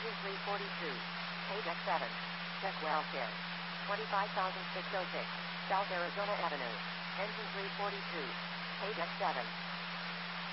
Engine 342. Page X7. Check welfare. 25606. South Arizona Avenue. Engine 342. Page X7.